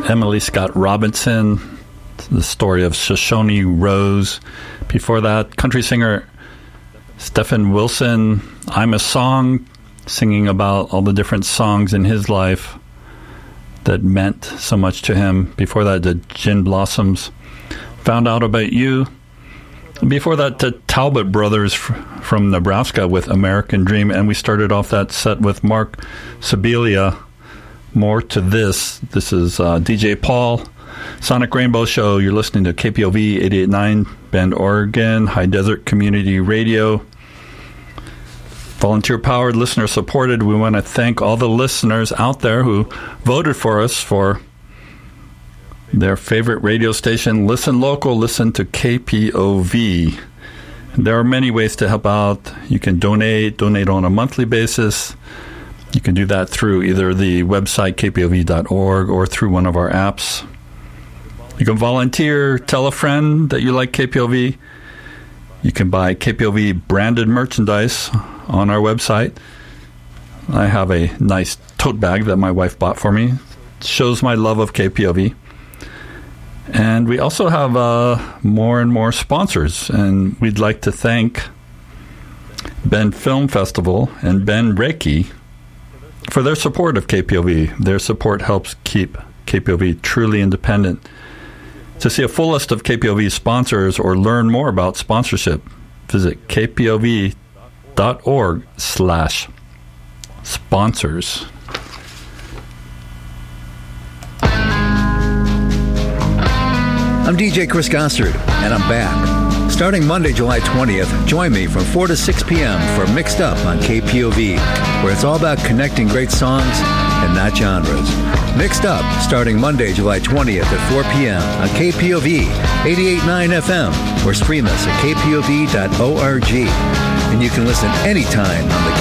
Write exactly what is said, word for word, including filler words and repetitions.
Emily Scott Robinson, the story of Shoshone Rose. Before that, country singer Stephen Wilson, I'm a Song, singing about all the different songs in his life that meant so much to him. Before that, the Gin Blossoms, Found Out About You. Before that, the Talbot Brothers f- from Nebraska with American Dream. And we started off that set with Mark Sibilia, More to This. This is uh, D J Paul, Sonic Rainbow Show. You're listening to K P O V eighty-eight point nine, Bend, Oregon, High Desert Community Radio. Volunteer-powered, listener-supported. We want to thank all the listeners out there who voted for us for their favorite radio station. Listen local, listen to K P O V. There are many ways to help out. You can donate, donate on a monthly basis. You can do that through either the website, k p o v dot org, or through one of our apps. You can volunteer, tell a friend that you like K P O V. You can buy K P O V branded merchandise on our website. I have a nice tote bag that my wife bought for me. It shows my love of K P O V. And we also have uh, more and more sponsors, and we'd like to thank Bend Film Festival and Ben Reiki for their support of K P O V. Their support helps keep K P O V truly independent. To see a full list of K P O V sponsors or learn more about sponsorship, visit k p o v dot org slash sponsors. I'm D J Chris Gossard, and I'm back. Starting Monday, July twentieth, join me from four to six p.m. for Mixed Up on K P O V, where it's all about connecting great songs and not genres. Mixed Up, starting Monday, July twentieth at four p.m. on K P O V eighty-eight point nine F M, or stream us at k p o v dot org. And you can listen anytime on the